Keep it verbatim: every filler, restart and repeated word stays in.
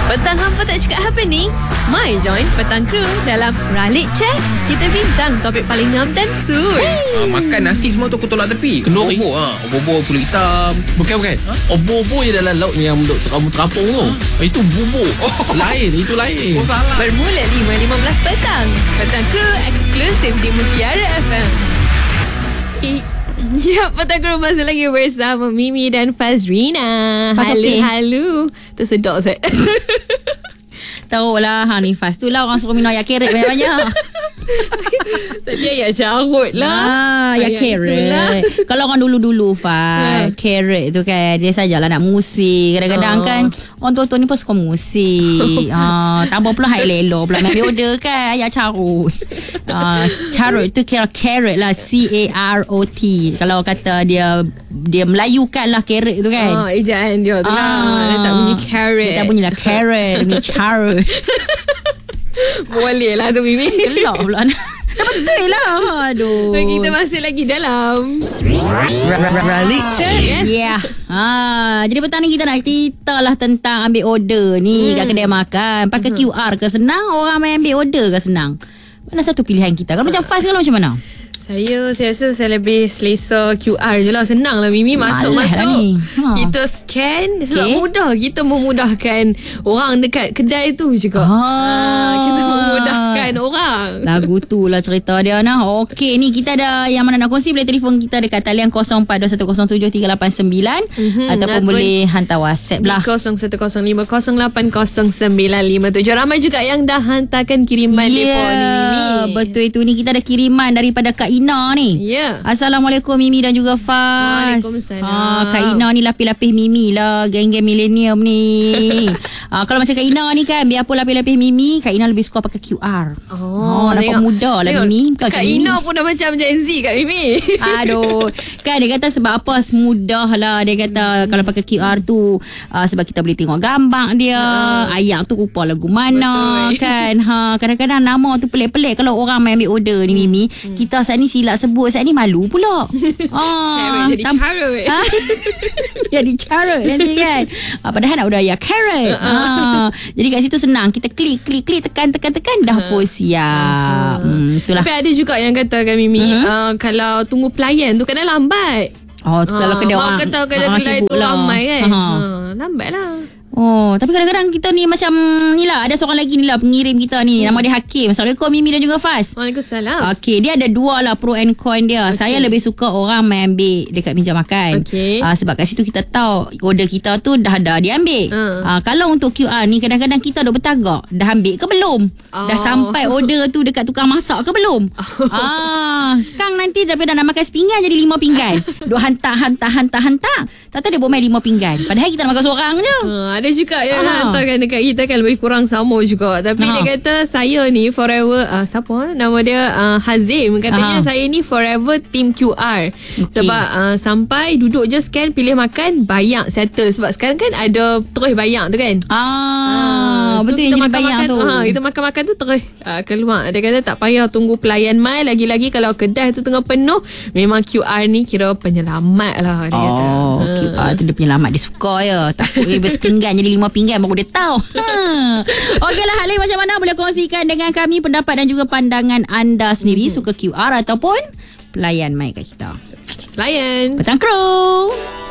Petang hampa tak cakap apa ni? Mai join Petang Crew dalam Ralik Chat. Kita bincang topik paling ngam dan sun. Ah, makan nasi semua tu aku tolak tepi. Kenduri. Obor ha, obor pulut hitam. Bukan bukan ha? Obor-obor je dalam laut yang duk terapung tu ha? Itu bubur. Oh. Lain. Itu lain. Oh salah. Bermula lima lima belas petang. Petang Crew eksklusif di Mutiara F M. I- Ya, Petang Crew masih lagi bersama Mimi dan Fazrina. Faz Halo, okey? halo. Tersedok saya. Tahu lah hang ni Faz tu lah orang suruh minum air carrot banyak-banyak. Tadi ayat carut lah. Ah, air Ayat itulah. carrot. Kalau orang dulu-dulu Faz, Ha. carrot tu kan dia sajalah nak musik. Kadang-kadang Oh. kan orang tua-tua ni pun suka musik. Ah, tambah pula high lelo pula ambil order kan ayat carut. Ah, carrot tu kira carrot lah, C A R O T. Kalau kata dia dia melayukan lah carrot tu kan. Ah, ejaan dia tu lah. Dia tak bunyi carrot. Dia tak bunyi lah carrot, bunyi carrot. Boleh lah tu Mimi. Gelak pula. Dah betul lah. Aduh. Kita masih lagi dalam Ralik Chat. Yes. Ya. Ha, jadi petang ni kita nak cerita lah tentang ambil order ni hmm. kat kedai makan. Pakai hmm. Q R ke senang, orang main ambil order ke senang? Mana satu pilihan kita? Kalau macam Faz kalau macam mana? Saya saya rasa saya lebih selesa Q R je lah. Senang lah Mimi. Masuk-masuk lah ni. Ha. Kita scan. Sebab Okay. mudah. Kita memudahkan orang dekat kedai tu juga. Ah. Ah, kita memudahkan orang. Lagu tu lah cerita dia nah. Okey ni kita ada yang mana nak kongsi, boleh telefon kita dekat talian kosong empat dua satu kosong tujuh tiga lapan sembilan Mhm, ataupun ataupun boleh hantar WhatsApp Di lah. kosong satu kosong lima kosong lapan kosong sembilan lima tujuh. Ramai juga yang dah hantarkan kiriman Ya, depa ni Mimi. betul itu. Ni kita ada kiriman daripada Kak Ina ni. Ya. Assalamualaikum Mimi dan juga Faz. Waalaikumsalam. Ah, Kak Ina ni lapis-lapis Mimi lah, geng-geng milenium ni. ah, kalau macam Kak Ina ni kan, biar apa lapis-lapis Mimi, Kak Ina lebih suka pakai Q R. Oh, nampak muda lah Mimi. Bukan Kak macam Mimi. Ina pun dah macam Gen Z Kak Mimi. Aduh. Kan dia kata sebab apa mudah lah. Dia kata hmm. kalau pakai Q R tu uh, sebab kita boleh tengok gambar dia, uh, ayat tu rupa lagu mana. Betul. Kan. Ha, kadang-kadang nama tu pelik-pelik. Kalau orang main ambil order ni Mimi, hmm. kita saat ni silap sebut, saat ni malu pula. Carrot jadi tam- carrot. Ha? Jadi carrot nanti kan. Ha, padahal nak order ayat carrot. Ha. Jadi kat situ senang. Kita klik, klik, klik, tekan, tekan, tekan. Dah pun siap. Hmm, itulah. Tapi ada juga yang kata kan Mimi, Mhm. uh, kalau tunggu pelayan tu kadang lambat. Oh, tu kalau kedai orang. Mak kata kalau orang kedai sibuk tu lah. ramai kan. Ha. Ha, lambat lah. Oh, tapi kadang-kadang kita ni macam ni lah, ada seorang lagi ni lah pengirim kita ni, nama dia Hakim. Assalamualaikum Mimi dan juga Faz. Waalaikumsalam. Okey, dia ada dua lah pro and con dia. Okay. Saya lebih suka orang main ambil dekat meja makan. Okey. Uh, sebab kat situ kita tahu order kita tu dah ada dia ambil. Uh. Uh, kalau untuk Q R ni kadang-kadang kita duk bertagak, dah ambil ke belum? Oh. Dah sampai order tu dekat tukang masak ke belum? Oh. Ah, sekarang nanti daripada nak makan sepinggan jadi lima pinggan. Duk hantar hantar hantar hantar. Tak tahu dia buat main lima pinggan. Padahal kita nak makan seorang je. Ha, ada juga yang Ha. hantarkan dekat kita kan lebih kurang sama juga. Tapi Ha. dia kata saya ni forever uh, siapa eh? Nama dia uh, Hazim. Katanya Ha. saya ni forever team Q R. Okey. Sebab uh, sampai duduk je scan, pilih makan, bayar, settle. Sebab sekarang kan ada terus bayar tu kan. Ah, so betul kita yang jenis makan-makan bayang tu. Ha, kita makan-makan tu terus uh, keluar. Dia kata tak payah tunggu pelayan mai. Lagi-lagi kalau kedai tu tengah penuh, memang Q R ni kira penyelamat lah dia kata. Oh, Ha. Q R tu dia penyelamat, dia suka ya. Takut dia bersepinggan jadi lima pinggan baru dia tahu. Ha. Okeylah, hal lain macam mana boleh kongsikan dengan kami pendapat dan juga pandangan anda sendiri. Suka Q R ataupun pelayan mai kat kita. Selayan. Petang Crew.